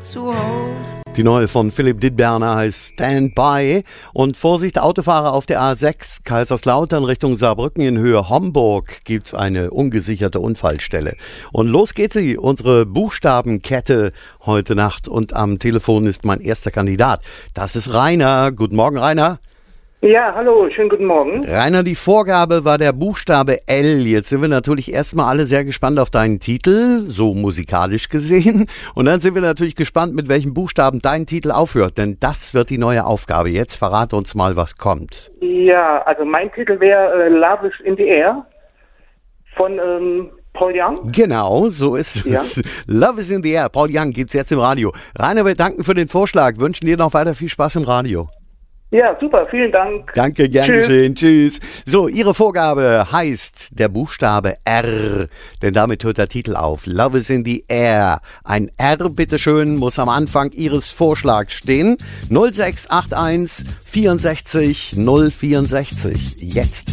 zu hold. Die neue von Philipp Dittberner heißt Stand By. Und Vorsicht, Autofahrer auf der A6 Kaiserslautern Richtung Saarbrücken in Höhe Homburg gibt's eine ungesicherte Unfallstelle. Und los geht sie, unsere Buchstabenkette heute Nacht. Und am Telefon ist mein erster Kandidat. Das ist Rainer. Guten Morgen, Rainer. Ja, hallo, schönen guten Morgen. Rainer, die Vorgabe war der Buchstabe L. Jetzt sind wir natürlich erstmal alle sehr gespannt auf deinen Titel, so musikalisch gesehen. Und dann sind wir natürlich gespannt, mit welchem Buchstaben dein Titel aufhört. Denn das wird die neue Aufgabe. Jetzt verrate uns mal, was kommt. Ja, also mein Titel wäre Love is in the Air von Paul Young. Genau, so ist es. Ja. Love is in the Air. Paul Young gibt's jetzt im Radio. Rainer, wir danken für den Vorschlag. Wünschen dir noch weiter viel Spaß im Radio. Ja, super, vielen Dank. Danke, gern geschehen. Tschüss. So, Ihre Vorgabe heißt der Buchstabe R, denn damit hört der Titel auf. Love is in the Air. Ein R, bitteschön, muss am Anfang Ihres Vorschlags stehen. 0681 64 064. Jetzt.